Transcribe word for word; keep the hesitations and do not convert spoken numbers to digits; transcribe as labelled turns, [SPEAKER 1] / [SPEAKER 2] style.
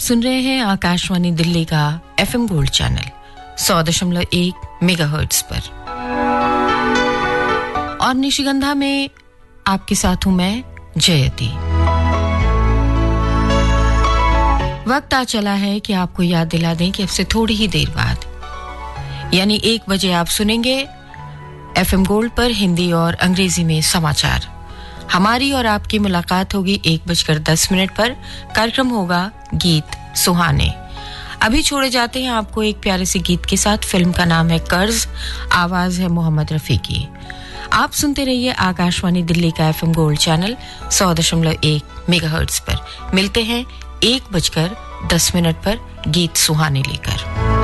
[SPEAKER 1] सुन रहे हैं आकाशवाणी दिल्ली का एफएम गोल्ड चैनल सौ दशमलव एक मेगाहर्ट्ज पर और निशिगंधा में आपके साथ हूं मैं जयती। वक्त आ चला है कि आपको याद दिला दें कि अब से थोड़ी ही देर बाद यानी एक बजे आप सुनेंगे एफएम गोल्ड पर हिंदी और अंग्रेजी में समाचार। हमारी और आपकी मुलाकात होगी एक बजकर दस मिनट पर। कार्यक्रम होगा गीत सुहाने। अभी छोड़े जाते हैं आपको एक प्यारे से गीत के साथ। फिल्म का नाम है कर्ज, आवाज है मोहम्मद रफी की। आप सुनते रहिए आकाशवाणी दिल्ली का एफएम गोल्ड चैनल सौ दशमलव एक मेगाहर्ट्ज पर। मिलते हैं एक बजकर दस मिनट पर गीत सुहाने लेकर।